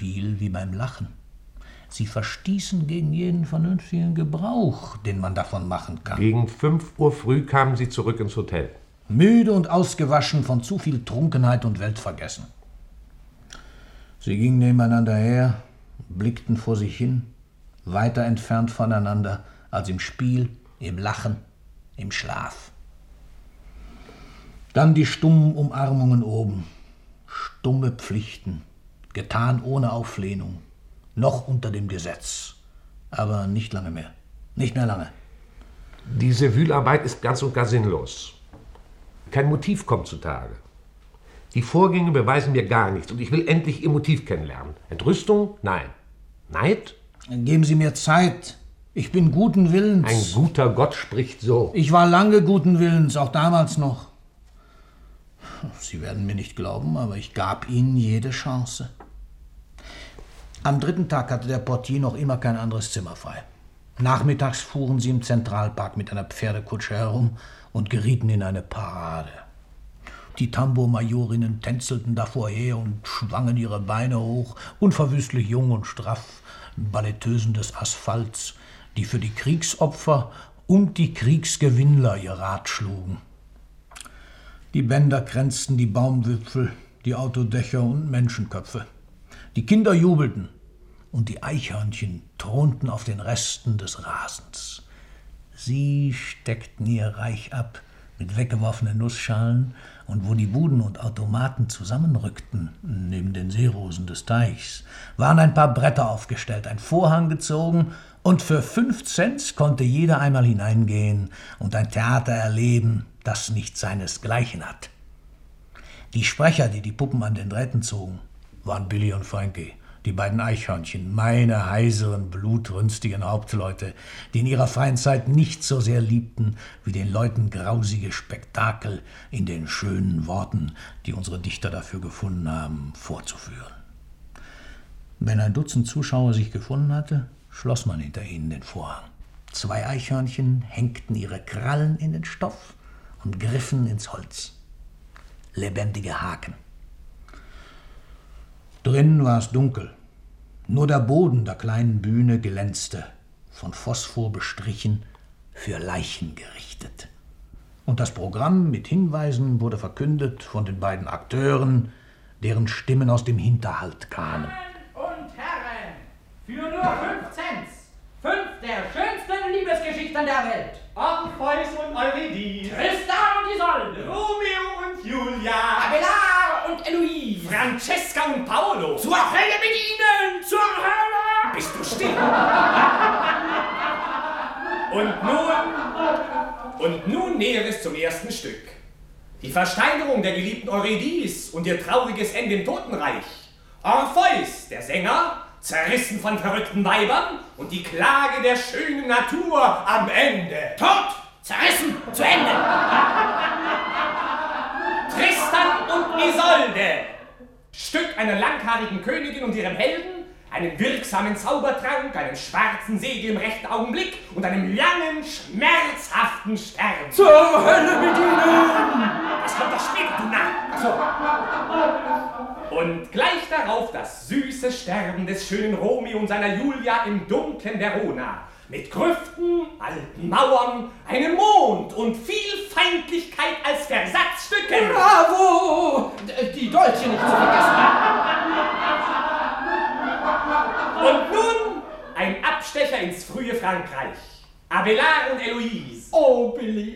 Spiel wie beim Lachen. Sie verstießen gegen jeden vernünftigen Gebrauch, den man davon machen kann. Gegen 5 Uhr früh kamen sie zurück ins Hotel. Müde und ausgewaschen von zu viel Trunkenheit und Weltvergessen. Sie gingen nebeneinander her, blickten vor sich hin, weiter entfernt voneinander als im Spiel, im Lachen, im Schlaf. Dann die stummen Umarmungen oben, stumme Pflichten, getan ohne Auflehnung, noch unter dem Gesetz, aber nicht lange mehr, nicht mehr lange. Diese Wühlarbeit ist ganz und gar sinnlos. Kein Motiv kommt zutage. Die Vorgänge beweisen mir gar nichts und ich will endlich Ihr Motiv kennenlernen. Entrüstung? Nein. Neid? Geben Sie mir Zeit. Ich bin guten Willens. Ein guter Gott spricht so. Ich war lange guten Willens, auch damals noch. Sie werden mir nicht glauben, aber ich gab Ihnen jede Chance. Am 3. Tag hatte der Portier noch immer kein anderes Zimmer frei. Nachmittags fuhren sie im Zentralpark mit einer Pferdekutsche herum und gerieten in eine Parade. Die Tambourmajorinnen tänzelten davor her und schwangen ihre Beine hoch, unverwüstlich jung und straff, Balletteusen des Asphalts, die für die Kriegsopfer und die Kriegsgewinnler ihr Rad schlugen. Die Bänder kränzten die Baumwipfel, die Autodächer und Menschenköpfe. Die Kinder jubelten und die Eichhörnchen thronten auf den Resten des Rasens. Sie steckten ihr Reich ab mit weggeworfenen Nussschalen, und wo die Buden und Automaten zusammenrückten, neben den Seerosen des Teichs, waren ein paar Bretter aufgestellt, ein Vorhang gezogen, und für 5 Cent konnte jeder einmal hineingehen und ein Theater erleben, das nicht seinesgleichen hat. Die Sprecher, die die Puppen an den Drähten zogen, waren Billy und Frankie, die beiden Eichhörnchen, meine heiseren, blutrünstigen Hauptleute, die in ihrer freien Zeit nichts so sehr liebten, wie den Leuten grausige Spektakel in den schönen Worten, die unsere Dichter dafür gefunden haben, vorzuführen. Wenn ein Dutzend Zuschauer sich gefunden hatte, schloss man hinter ihnen den Vorhang. 2 Eichhörnchen hängten ihre Krallen in den Stoff und griffen ins Holz. Lebendige Haken. Drinnen war es dunkel. Nur der Boden der kleinen Bühne glänzte, von Phosphor bestrichen, für Leichen gerichtet. Und das Programm mit Hinweisen wurde verkündet von den beiden Akteuren, deren Stimmen aus dem Hinterhalt kamen. Damen und Herren, für nur 5 Cent, 5 der schönsten Liebesgeschichten der Welt. Orpheus und Eurydice, Tristan und Isolde, Romeo und Julia, Abelard und Eloise, Francesca und Paolo. zur Hölle mit ihnen, zur Hölle! Bist du still? Und nun Näheres zum ersten Stück. Die Versteinerung der geliebten Eurydice und ihr trauriges Ende im Totenreich. Orpheus, der Sänger, zerrissen von verrückten Weibern, und die Klage der schönen Natur am Ende. Tot, zerrissen, zu Ende! Tristan und Isolde. Stück einer langhaarigen Königin und ihrem Helden, einen wirksamen Zaubertrank, einen schwarzen Segel im rechten Augenblick und einem langen, schmerzhaften Sterben. Zur Hölle mit ihnen! Das kommt doch später, du Narr! Und gleich darauf das süße Sterben des schönen Romeo und seiner Julia im dunklen Verona. Mit Grüften, alten Mauern, einem Mond und viel Feindlichkeit als Versatzstücke. Bravo! Die Dolche nicht zu vergessen. Und nun ein Abstecher ins frühe Frankreich. Abelard und Eloise. Oh, Billy.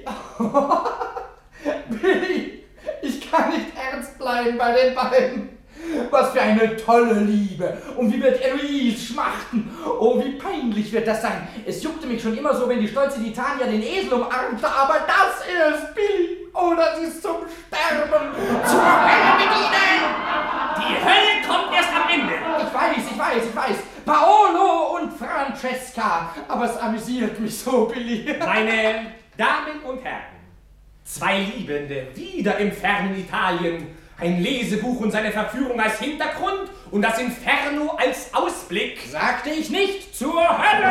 Billy, ich kann nicht ernst bleiben bei den beiden. Was für eine tolle Liebe. Und wie wird Eloise schmachten. Oh, wie peinlich wird das sein. Es juckte mich schon immer so, wenn die stolze Titania den Esel umarmte, aber das ist Billy. Oh, das ist zum Sterben. Zur Hölle mit ihnen. Die Hölle kommt erst am Ende. Ich weiß. Paolo und Francesca. Aber es amüsiert mich so, Billy. Meine Damen und Herren, 2 Liebende, wieder im fernen Italien, ein Lesebuch und seine Verführung als Hintergrund und das Inferno als Ausblick. Sagte ich nicht, zur Hölle!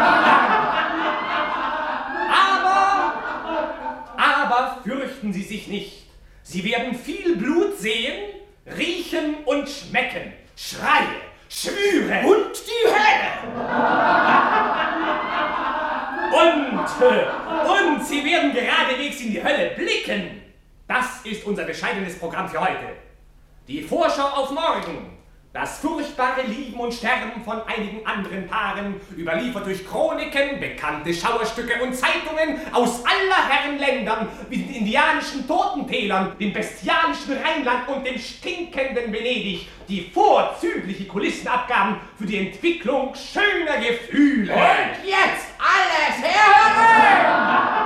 Aber fürchten Sie sich nicht. Sie werden viel Blut sehen, riechen und schmecken. Schreie, schwüre. Und die Hölle. Und Sie werden geradewegs in die Hölle blicken. Das ist unser bescheidenes Programm für heute. Die Vorschau auf morgen. Das furchtbare Lieben und Sterben von einigen anderen Paaren, überliefert durch Chroniken, bekannte Schauerstücke und Zeitungen aus aller Herren Ländern, wie den indianischen Totentälern, dem bestialischen Rheinland und dem stinkenden Venedig, die vorzügliche Kulissen abgaben für die Entwicklung schöner Gefühle. Und jetzt alles herhören!